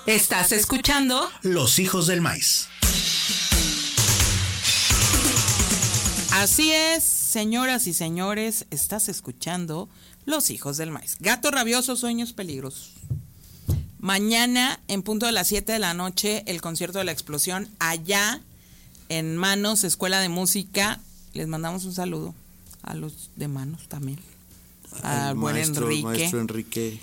Estás escuchando Los Hijos del Maíz. Así es, señoras y señores, estás escuchando Los Hijos del Maíz. Gato Rabioso, Sueños Peligrosos. Mañana, en punto de las 7 de la noche, el concierto de la explosión allá en Manos, Escuela de Música. Les mandamos un saludo a los de Manos también. Al buen Enrique.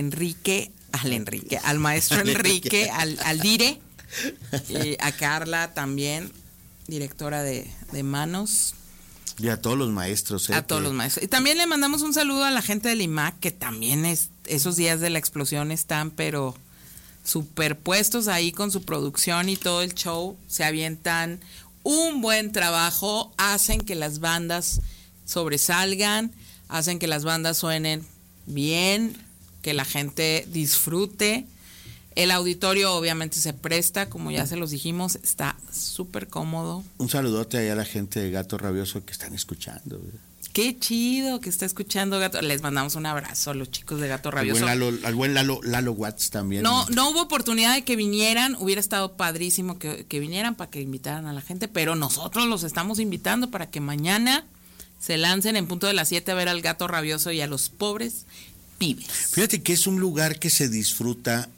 Al maestro Enrique, al Dire, a Carla también, directora de Manos. Y a todos los maestros. A todos los maestros. Y también le mandamos un saludo a la gente del IMAC, que también esos días de la explosión están, pero superpuestos ahí con su producción y todo el show. Se avientan un buen trabajo, hacen que las bandas sobresalgan, hacen que las bandas suenen bien, que la gente disfrute. El auditorio obviamente se presta, como ya se los dijimos, está súper cómodo. Un saludote ahí a la gente de Gato Rabioso que están escuchando. Qué chido que está escuchando Gato. Les mandamos un abrazo a los chicos de Gato Rabioso. Al buen Lalo Watts también. No hubo oportunidad de que vinieran, hubiera estado padrísimo que vinieran para que invitaran a la gente, pero nosotros los estamos invitando para que mañana se lancen en punto de las 7 a ver al Gato Rabioso y a los pobres pibes. Fíjate que es un lugar que se disfruta,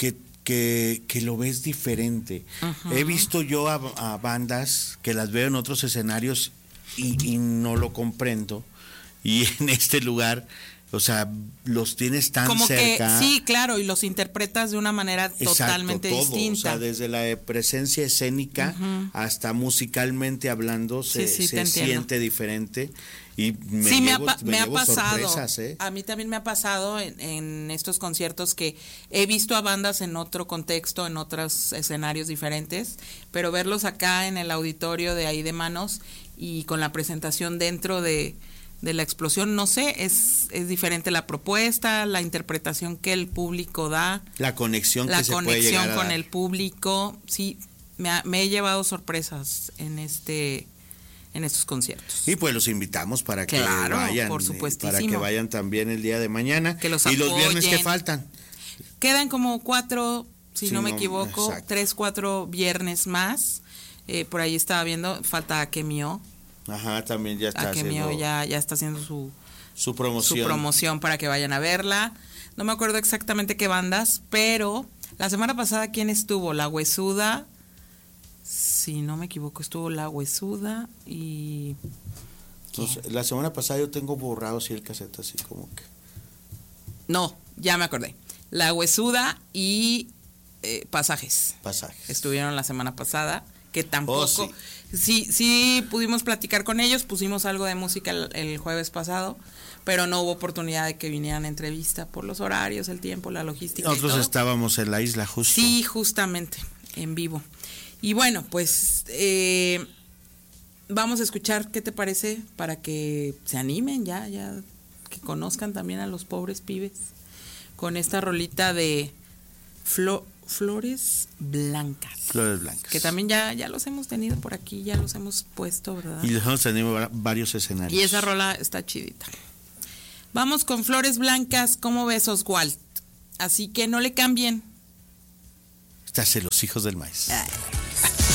que lo ves diferente. Uh-huh. He visto yo a bandas que las veo en otros escenarios y no lo comprendo. Y en este lugar, o sea, los tienes tan como cerca. Que, sí, claro, y los interpretas de una manera totalmente distinta. O sea, desde la presencia escénica uh-huh. hasta musicalmente hablando se siente diferente. Y me ha pasado. A mí también me ha pasado en estos conciertos que he visto a bandas en otro contexto, en otros escenarios diferentes, pero verlos acá en el auditorio de ahí de Manos y con la presentación dentro de la explosión, no sé, es diferente la propuesta, la interpretación que el público da, la conexión que se puede llegar a con dar. el público. Sí, me he llevado sorpresas en estos conciertos. Y pues los invitamos para que vayan, por supuestísimo. Para que vayan también el día de mañana. Que los y apoyen. Los viernes que faltan. Quedan como 4, si no me equivoco, 3, 4 viernes más. Por ahí estaba viendo, falta Akemio. Ajá, también ya está haciendo. ya está haciendo su promoción. Su promoción para que vayan a verla. No me acuerdo exactamente qué bandas, pero la semana pasada, ¿quién estuvo? La Huesuda. Si no me equivoco, estuvo La Huesuda y... Entonces, la semana pasada yo tengo borrado así el cassette, así como que... No, ya me acordé. La Huesuda y Pasajes. Estuvieron la semana pasada, que tampoco... Sí pudimos platicar con ellos, pusimos algo de música el jueves pasado, pero no hubo oportunidad de que vinieran a entrevista por los horarios, el tiempo, la logística. Nosotros estábamos en la isla justo. Sí, justamente, en vivo. Y bueno, pues vamos a escuchar qué te parece para que se animen ya que conozcan también a los pobres pibes con esta rolita de Flores Blancas. Flores Blancas. Que también ya los hemos tenido por aquí, ya los hemos puesto, ¿verdad? Y los hemos tenido varios escenarios. Y esa rola está chidita. Vamos con Flores Blancas, ¿cómo ves, Oswald? Así que no le cambien. Estás en Los Hijos del Maíz. Ay.